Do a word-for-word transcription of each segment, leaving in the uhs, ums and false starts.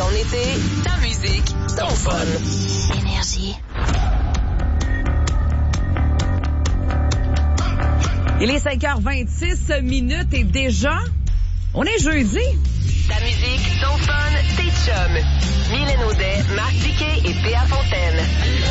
Ton été, ta musique, ton fun. Énergie. Il est cinq heures vingt-six minutes et déjà, on est jeudi. Ta musique, ton fun, tes chums. Mylène Audet, Marc Diquet et P A Fontaine.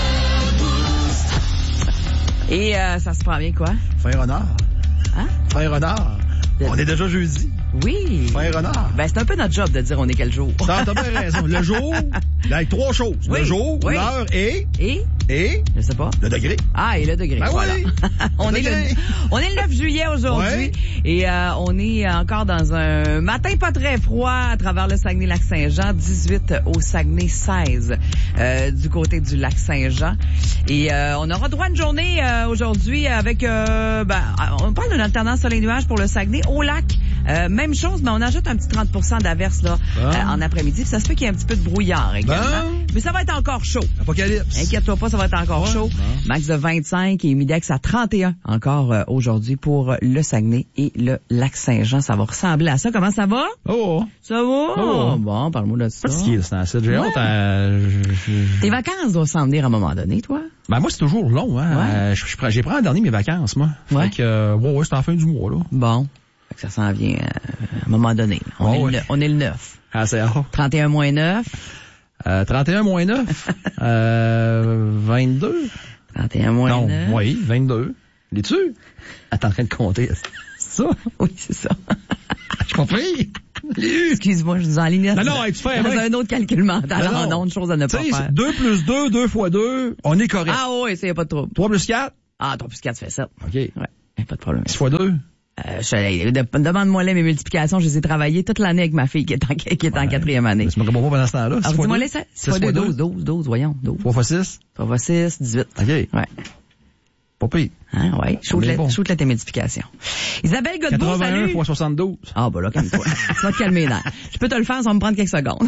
Et euh, ça se prend bien quoi? Fin renard. Hein? Fin renard. On est déjà jeudi. Oui. Fin renard. Ben, c'est un peu notre job de dire on est quel jour. T'as, t'as bien raison. Le jour, avec trois choses. Oui, Le jour, oui. l'heure et... Et? Et... Je sais pas. Le degré. Ah, et le degré. Ben voilà. oui. on, Le est degré. le, on est le neuf juillet aujourd'hui. Ouais. Et euh, on est encore dans un matin pas très froid à travers le Saguenay-Lac-Saint-Jean. dix-huit au Saguenay, seize euh, du côté du Lac-Saint-Jean. Et euh, on aura droit à une journée euh, aujourd'hui avec... Euh, ben, on parle d'une alternance soleil-nuage pour le Saguenay au lac. Euh, même chose, mais on ajoute un petit trente pour cent d'averse là Bon. euh, en après-midi. Ça se peut qu'il y ait un petit peu de brouillard également. Bon. Mais ça va être encore chaud. Apocalypse. Inquiète-toi pas, ça va être encore Ouais, chaud. bon. Max de vingt-cinq et Midex à trente et un encore euh, aujourd'hui pour le Saguenay et le Lac-Saint-Jean. Ça va ressembler à ça. Comment ça va? Oh. Ça va? Oh. Bon, parle-moi de ça. Fatigué, c'est assez. J'ai honte à... je- je- Tes vacances doivent s'en venir à un moment donné, toi? Ben, moi, c'est toujours long, hein. Ouais. Euh, je- je- j'ai pris en dernier mes vacances, moi. Ouais. Fait que, euh, ouais, ouais, c'est en la fin du mois, là. Bon. Fait que ça s'en vient euh, à un moment donné. On, Oh, est, le, ouais. ne- on est le neuf. Ah, c'est rare. trente et un moins neuf. Euh, trente et un moins neuf. euh, vingt-deux. trente et un moins Non, neuf. oui, vingt-deux. L'es-tu? Ah, t'es en train de compter. C'est ça? Oui, c'est ça. Je compris. Excuse-moi, je vous enligne. Non, non, hey, tu fais dans bien. un autre calcul mental Non, non. en ondes, chose à ne Tu pas sais, faire. deux plus deux, deux fois deux, on est correct. Ah oui, ça y a pas de trouble. trois plus quatre? Ah, trois plus quatre fait sept. OK. Ouais, y a pas de problème. six fois deux? Euh, je, de, demande-moi là mes multiplications, je les ai travaillées toute l'année avec ma fille qui est en, qui est en quatrième année. Mais tu me réponds pas pendant ce temps-là. Alors, dis-moi là, ça, six fois deux, douze, douze, douze, voyons, douze. trois fois six? trois fois six, dix-huit. OK. Ouais. Pas pire. Hein, ouais. Shoot On est la, bon. shoot la tes multiplications. Isabelle Godbout, quatre-vingt-un salut. fois soixante-douze. Ah, bah là, calme-toi. Tu vas te calmer là. Je peux te le faire, ça va me prendre quelques secondes.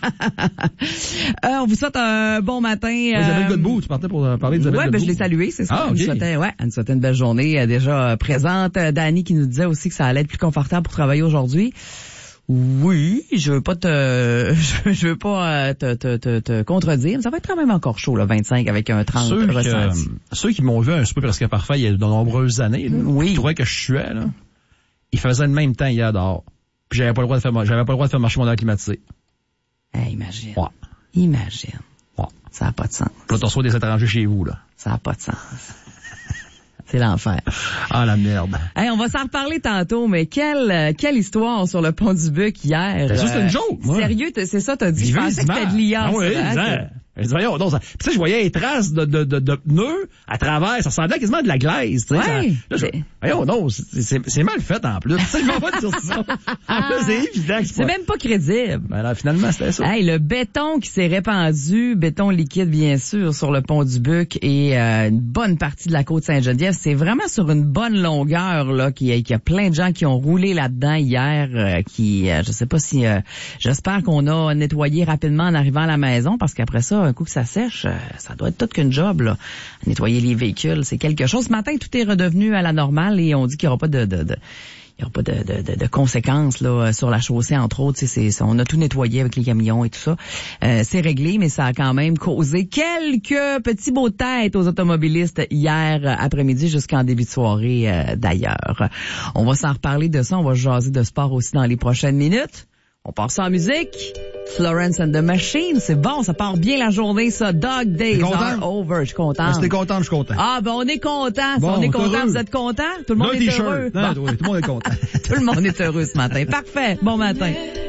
euh, on vous souhaite un bon matin. Euh... Isabelle Godbout, tu partais pour euh, parler d'Isabelle Ouais, Godbout. ben je l'ai saluée, c'est ça. Ah, Elle, OK. nous souhaitait, ouais, elle nous souhaitait une belle journée euh, déjà euh, présente. Euh, Dani qui nous disait aussi que ça allait être plus confortable pour travailler aujourd'hui. Oui, je veux pas te, je, je veux pas euh, te, te, te, te contredire, mais ça va être quand même encore chaud, là, vingt-cinq avec un trente Ceux, que, ressenti. ceux qui m'ont vu un super presque parfait il y a de nombreuses années, là, Oui. qui trouvaient que je suais, là, ils faisaient le même temps hier dehors. Puis j'avais pas le droit de faire, j'avais pas le droit de faire marcher mon air climatisé. Hey, imagine. Ouais. Imagine. Ouais. Ça a pas de sens. Puis là, t'en reçois des étrangers chez vous, là. Ça a pas de sens. C'est l'enfer. Ah, la merde. Hey, on va s'en reparler tantôt, mais quelle euh, quelle histoire sur le pont du Buc hier. Ben, ça, c'est une joke, moi. Sérieux, t'as- c'est ça, t'as dit. Je Vivez pensais que c'était de l'I A. Ah oui, ça, hein, disant. Je dis, voyons, donc, ça- puis tu sais, je voyais les traces de, de, de, de pneus à travers, ça ressemblait quasiment à de la glaise, tu sais. Ouais. ça- là, je, C'est- voyons, non, c'est, c'est, c'est mal fait, en plus. Tu sais, je m'en vais dire ça. En plus, c'est évident que c'est C'est pas... même pas crédible. Ben là, finalement, c'était ça. Hey, le béton qui s'est répandu, béton liquide bien sûr, sur le pont du Buc et euh, une bonne partie de la côte Sainte-Geneviève, c'est vraiment sur une bonne longueur là, qu'il y a, qu'il y a plein de gens qui ont roulé là-dedans hier, euh, qui, euh, je sais pas si, euh, j'espère qu'on a nettoyé rapidement en arrivant à la maison, parce qu'après ça, un coup que ça sèche, euh, ça doit être tout qu'une job là. Nettoyer les véhicules, c'est quelque chose. Ce matin, tout est redevenu à la normale et on dit qu'il y aura pas de, de, de il n'y aura pas de, de, de, de conséquences là sur la chaussée, entre autres. C'est, c'est, on a tout nettoyé avec les camions et tout ça. Euh, c'est réglé, mais ça a quand même causé quelques petits beaux têtes aux automobilistes hier après-midi jusqu'en début de soirée euh, d'ailleurs. On va s'en reparler de ça. On va jaser de sport aussi dans les prochaines minutes. On part ça en musique. Florence and the Machine, c'est bon, ça part bien la journée, ça. Dog Days are over. Je suis contente. Si t'es content, je suis content. Ah, ben on est content. Bon, on est on est content. heureux. Vous êtes content? Tout le monde D'un est t-shirt. heureux. Non, Bon. oui, tout le monde est content. Tout le monde est heureux ce matin. Parfait. Bon matin.